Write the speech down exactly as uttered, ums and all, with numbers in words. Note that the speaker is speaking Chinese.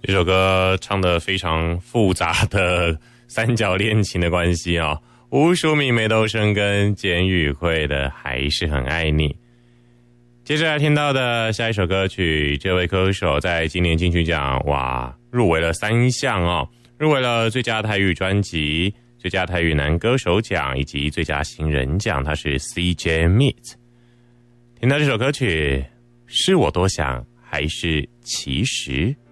这首歌唱得非常复杂的三角恋情的关系啊、哦，吴淑敏、梅斗生跟简宇慧的还是很爱你。接着来听到的下一首歌曲，这位歌手在今年金曲奖哇入围了三项哦，入围了最佳台语专辑、最佳台语男歌手奖以及最佳新人奖，他是 C J Meet。 听到这首歌曲，是我多想还是其实